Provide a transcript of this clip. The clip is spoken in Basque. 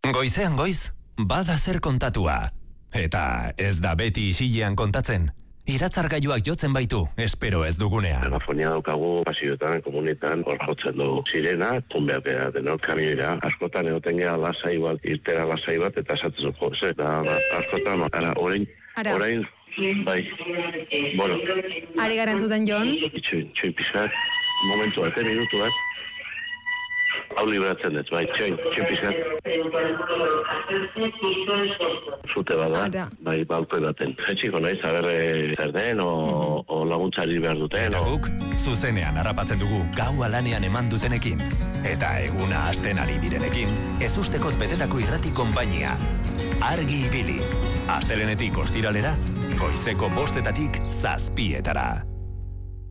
Goizean goiz, bada zer kontatua. Eta ez da beti isilean kontatzen. Iratzargailuak jotzen baitu, espero ez dugunean. Telefonia daukagu, pasioetan, komunetan, hor jotzen du sirena, tunbeak denok kamioira. Askotan egoten geha lasai bat, irtera lasai bat, eta esatzen zuko, da askotan, orain, bai, bueno. Ari garantutan, Jon? Txoin pixat, momentu bat, minutu bat. Hau libratzen dut, bai, txoin pixat. Zute bada, bai, balko edaten. Jetxiko nahiz, aberre zer den, o laguntzari behar duten. Eta guk, zuzenean harrapatzen dugu gaua lanean eman dutenekin. Eta eguna hasten ari direnekin, ez ustekoz betetako irrati konpainia. Argi ibili. Astelenetik ostiralera, goizeko 5:00 7:00.